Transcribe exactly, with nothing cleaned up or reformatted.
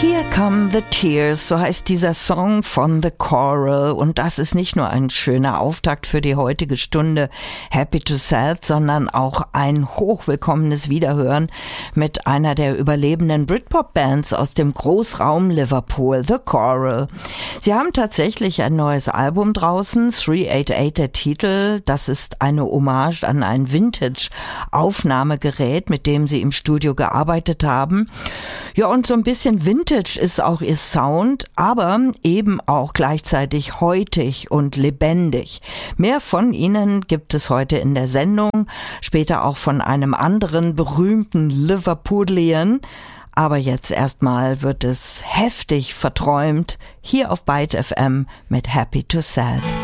Here Come the Tears, so heißt dieser Song von The Coral, und das ist nicht nur ein schöner Auftakt für die heutige Stunde Happy to Sad, sondern auch ein hochwillkommenes Wiederhören mit einer der überlebenden Britpop-Bands aus dem Großraum Liverpool, The Coral. Sie haben tatsächlich ein neues Album draußen, drei acht acht der Titel, das ist eine Hommage an ein Vintage-Aufnahmegerät, mit dem sie im Studio gearbeitet haben. Ja, und so ein bisschen Vintage ist auch ihr Sound, aber eben auch gleichzeitig heutig und lebendig. Mehr von ihnen gibt es heute in der Sendung, später auch von einem anderen berühmten Liverpoolian. Aber jetzt erstmal wird es heftig verträumt hier auf Byte F M mit Happy to Sad.